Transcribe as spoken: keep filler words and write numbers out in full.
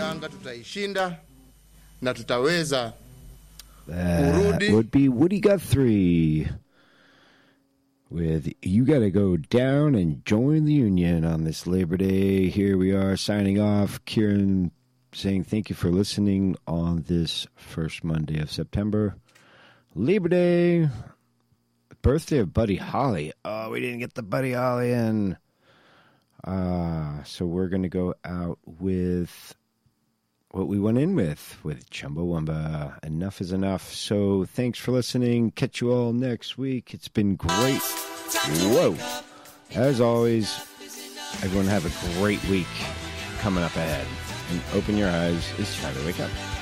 Yanga tutaishinda na tutaweza That would be Woody Guthrie with You Gotta Go Down and Join the Union on this Labor Day. Here we are signing off. Kieran saying thank you for listening on this first Monday of September. Labor Day. Birthday of Buddy Holly. Oh, we didn't get the Buddy Holly in. Uh, so we're going to go out with what we went in with, with Chumbawamba. Enough is enough. So thanks for listening. Catch you all next week. It's been great. Whoa. As always, everyone have a great week coming up ahead. And open your eyes. It's time to wake up.